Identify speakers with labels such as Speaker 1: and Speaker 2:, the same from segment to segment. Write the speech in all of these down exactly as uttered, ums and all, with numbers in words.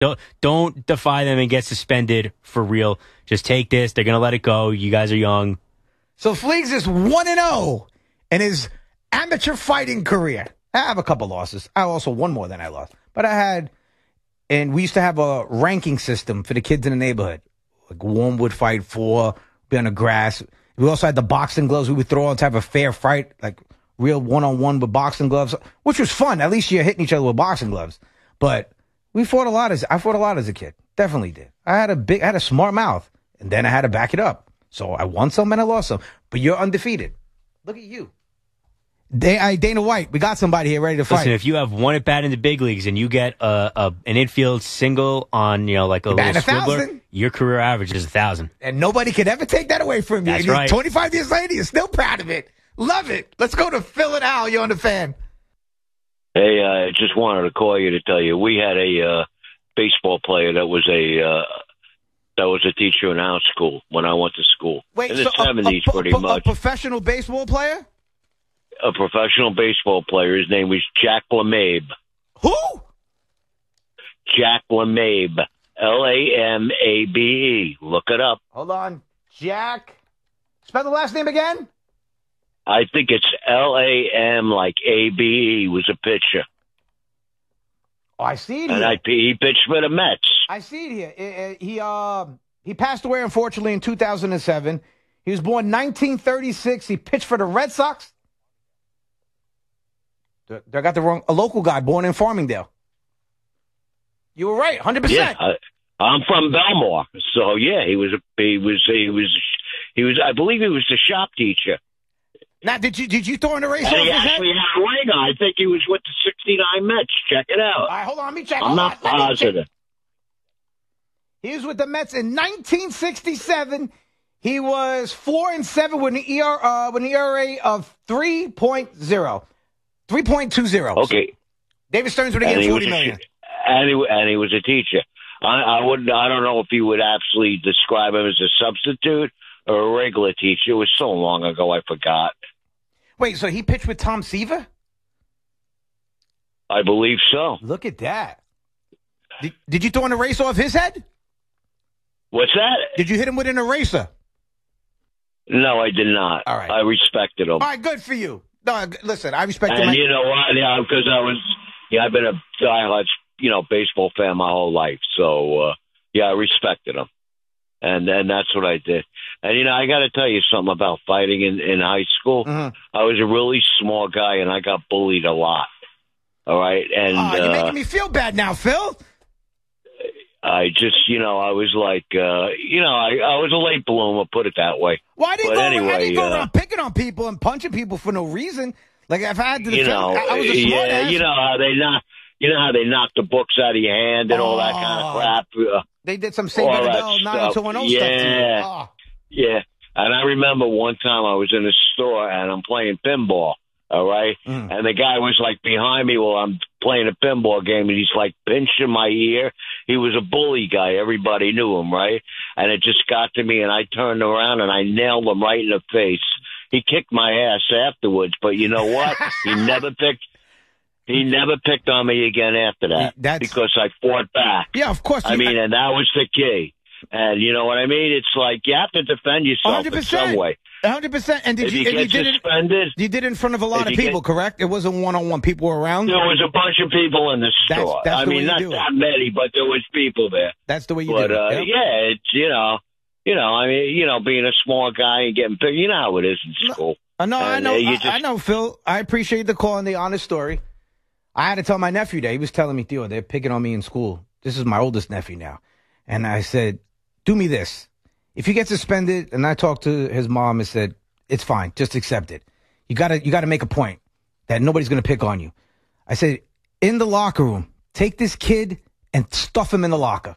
Speaker 1: Don't, don't defy them and get suspended for real. Just take this. They're going to let it go. You guys are young.
Speaker 2: So Fleegs is one and oh in his amateur fighting career. I have a couple losses. I also won more than I lost. But I had, and we used to have a ranking system for the kids in the neighborhood. Like one would fight four, be on the grass. We also had the boxing gloves. We would throw on type of fair fight, like real one-on-one with boxing gloves, which was fun. At least you're hitting each other with boxing gloves. But we fought a lot as I fought a lot as a kid. Definitely did. I had a big, I had a smart mouth, and then I had to back it up. So I won some and I lost some. But you're undefeated. Look at you. Dana, Dana White, we got somebody here ready to fight.
Speaker 1: Listen, if you have one at bat in the big leagues and you get a, a an infield single on, you know, like a
Speaker 2: You're
Speaker 1: little
Speaker 2: batting a
Speaker 1: swibbler,
Speaker 2: thousand.
Speaker 1: your career average is a thousand.
Speaker 2: And nobody could ever take that away from you.
Speaker 1: That's
Speaker 2: And
Speaker 1: right.
Speaker 2: twenty-five years later, you're still proud of it. Love it. Let's go to Phil and Al. You're on the Fan.
Speaker 3: Hey, I uh, just wanted to call you to tell you we had a uh, baseball player that was a uh, that was a teacher in our school when I went to school
Speaker 2: Wait,
Speaker 3: in the
Speaker 2: so
Speaker 3: seventies,
Speaker 2: a, a,
Speaker 3: pretty
Speaker 2: a,
Speaker 3: much.
Speaker 2: A professional baseball player?
Speaker 3: A professional baseball player. His name was Jack LeMabe.
Speaker 2: Who?
Speaker 3: Jack LeMabe. L A M A B E. Look it up.
Speaker 2: Hold on. Jack. Spell the last name again?
Speaker 3: I think it's L A M like A B E was a pitcher.
Speaker 2: Oh, I see it
Speaker 3: And
Speaker 2: here.
Speaker 3: I, he pitched for the Mets.
Speaker 2: I see it here. It- it- he uh, he passed away, unfortunately, in two thousand seven. He was born nineteen thirty-six. He pitched for the Red Sox. I got the wrong. A local guy born in Farmingdale. You were right, one hundred percent.
Speaker 3: Yeah, I, I'm from Belmore, so yeah, he was a he was he was he was I believe he was the shop teacher.
Speaker 2: Now, did you did you throw in the race
Speaker 3: And
Speaker 2: off
Speaker 3: he
Speaker 2: his head?
Speaker 3: actually had a ring on. I think he was with the sixty-nine Mets. Check it out.
Speaker 2: All right, hold on. Let me check.
Speaker 3: I'm
Speaker 2: Hold
Speaker 3: not
Speaker 2: on. Let me check.
Speaker 3: positive.
Speaker 2: He was with the Mets in nineteen sixty-seven. He was four and seven with an E R uh, with an E R A of three point oh. three point two oh.
Speaker 3: Okay.
Speaker 2: David Stearns would have
Speaker 3: And
Speaker 2: given
Speaker 3: he
Speaker 2: forty
Speaker 3: was a-
Speaker 2: million.
Speaker 3: And he, and he was a teacher. I, I wouldn't. I don't know if you would absolutely describe him as a substitute or a regular teacher. It was so long ago, I forgot.
Speaker 2: Wait, so he pitched with Tom Seaver?
Speaker 3: I believe so.
Speaker 2: Look at that. Did, did you throw an eraser off his head?
Speaker 3: What's that?
Speaker 2: Did you hit him with an eraser?
Speaker 3: No, I did not.
Speaker 2: All right.
Speaker 3: I respected him.
Speaker 2: All right, good for you. No, g- listen, I respect him.
Speaker 3: And you know what? Yeah, because I was, yeah, I've been a diehard, you know, baseball fan my whole life. So, uh, yeah, I respected him. And and that's what I did. And, you know, I got to tell you something about fighting in, in high school.
Speaker 2: Mhm.
Speaker 3: I was a really small guy, and I got bullied a lot. All right? And
Speaker 2: Oh, you're
Speaker 3: uh,
Speaker 2: making me feel bad now, Phil.
Speaker 3: I just, you know, I was like, uh, you know, I, I was a late bloomer, put it that way.
Speaker 2: Well, I didn't
Speaker 3: But
Speaker 2: go, around, I
Speaker 3: anyway,
Speaker 2: didn't go
Speaker 3: uh,
Speaker 2: around picking on people and punching people for no reason. Like, if I had to
Speaker 3: You
Speaker 2: defend,
Speaker 3: know,
Speaker 2: I, I was a smart
Speaker 3: yeah,
Speaker 2: ass.
Speaker 3: you know how they knock, you know how they knock the books out of your hand and all that kind of
Speaker 2: Oh.
Speaker 3: crap. Uh,
Speaker 2: They did some Save
Speaker 3: all
Speaker 2: Better
Speaker 3: that
Speaker 2: Bell
Speaker 3: stuff.
Speaker 2: nine oh two one oh stuff to you.
Speaker 3: Yeah.
Speaker 2: Oh.
Speaker 3: Yeah. And I remember one time I was in a store and I'm playing pinball. All right.
Speaker 2: Mm.
Speaker 3: And the guy was like behind me while I'm playing a pinball game and he's like pinching my ear. He was a bully guy. Everybody knew him. Right. And it just got to me and I turned around and I nailed him right in the face. He kicked my ass afterwards, but you know what? He never picked. He never picked on me again after that.
Speaker 2: That's-
Speaker 3: because I fought back.
Speaker 2: Yeah, of course.
Speaker 3: I
Speaker 2: you-
Speaker 3: mean, and that was the key. And you know what I mean? It's like you have to defend yourself
Speaker 2: one hundred
Speaker 3: in some
Speaker 2: percent.
Speaker 3: way.
Speaker 2: one hundred percent. And did
Speaker 3: If
Speaker 2: you,
Speaker 3: you
Speaker 2: and you
Speaker 3: get
Speaker 2: did it,
Speaker 3: suspended,
Speaker 2: you did it in front of a lot
Speaker 3: if
Speaker 2: of
Speaker 3: you
Speaker 2: people,
Speaker 3: get-
Speaker 2: correct? It wasn't one-on-one. People were around?
Speaker 3: there was a bunch of people in the
Speaker 2: That's-
Speaker 3: store.
Speaker 2: that's
Speaker 3: I
Speaker 2: the way
Speaker 3: mean,
Speaker 2: you
Speaker 3: not
Speaker 2: do it.
Speaker 3: that many, but there was people there.
Speaker 2: That's the way you
Speaker 3: But
Speaker 2: did it.
Speaker 3: uh,
Speaker 2: Yep.
Speaker 3: yeah, it's you know, you know, I mean, you know, being a small guy and getting picked, you know how it is in
Speaker 2: No,
Speaker 3: school.
Speaker 2: Uh, no, I
Speaker 3: And,
Speaker 2: know,
Speaker 3: uh, you
Speaker 2: I,
Speaker 3: just-
Speaker 2: I know, Phil. I appreciate the call and the honest story. I had to tell my nephew that. He was telling me, Theo, they're picking on me in school. This is my oldest nephew now. And I said, do me this. If you get suspended, and I talked to his mom and said, it's fine, just accept it. You gotta, you gotta make a point that nobody's gonna pick on you. I said, in the locker room, take this kid and stuff him in the locker.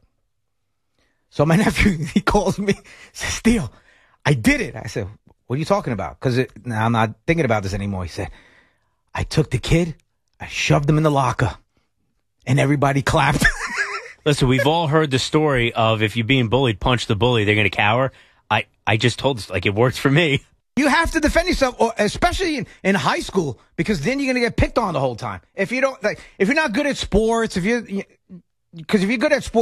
Speaker 2: So my nephew, he calls me, says, Theo, I did it. I said, what are you talking about? Because I'm not thinking about this anymore. He said, I took the kid, I shoved him in the locker, and everybody clapped.
Speaker 1: Listen, we've all heard the story of if you're being bullied, punch the bully, they're going to cower. I, I just told this, like, it worked for me.
Speaker 2: You have to defend yourself, or especially in, in high school, because then you're going to get picked on the whole time. If you don't, like, if you're not good at sports, if you, you because if you're good at sports.